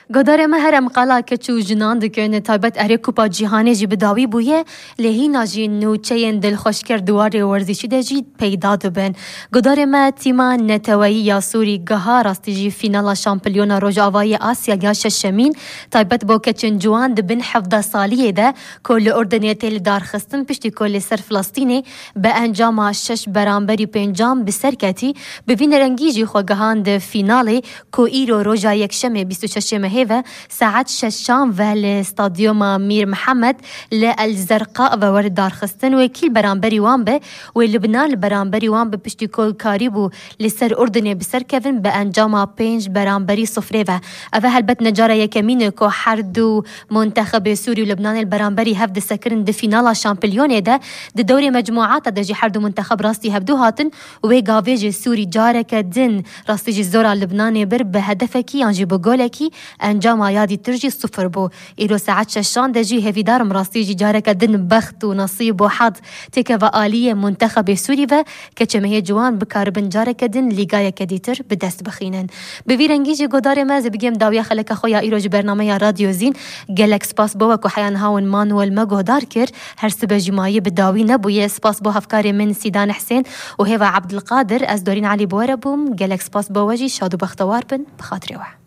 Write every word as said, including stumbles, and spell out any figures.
قدر ما هرم قلا كتشو جنان دكين تایبت اره کوپا جهانی جی بداوی بویه لهی ناجی نو چین دل خوش کرد دواره ورزشی دجی پیدا دبن. قدر ما تیما نتوایی یا سوری گها راستی جی فینال شامپیون روجاوای آسیا یا ششمین تایبت با کچن جوان دبن حفظ سالیه ده کل اردنیت دار خستن پشتی کل سر فلسطینی به انجام شش برانبری پنجام بسرکتی ببین رنگیجی خو گهاند فینالی کو ایرو روجا یک شمه بیست و شش مهیوه ساعت ششام و الاستاديوم مير محمد للزرقاء و ورد دار خستن و کل برانبری وان به و لبنان برانبری وان به پشتی کل کاری بو لسر اردنی بسر کفن به انجام پنج برانبری صفره و اوه هلبت نجاره یکمینه که هر دو منتخب سوری و لبنان البرانبری هفت سکرن ده فینال شامپیون ده ده دور مجموعات ده جی هر دو منتخب راستی هفدو هاتن و گاویج سوری جاره کدن راستی جی زورا لبنان بر به هدفکی انجی بگولکی انجام یادی ترجی صفر بو ایرو ساعت ششان ده جی هفیدارم راستی جی جاره کدن بخت و نصیب و حظ تک و آلیه منتخب سوری و کچمه جوان بکاربن جاره کدن لیگای کدیتر به دست بخینن بویرنگی جی گدار مز بگیم داویا خلک خویا ایرو جی برنامه رادیو زین گلکس پاس بو کو حیان هاون مانوئل مگودار کر هر سبه جماعی بداوی نبوی سپاس بو هفکار من سیدان حسین و هوا عبد القادر از دورین علی بوره بوم گلکس پاس بو وجی شاد و بختوار بن بخاطر وح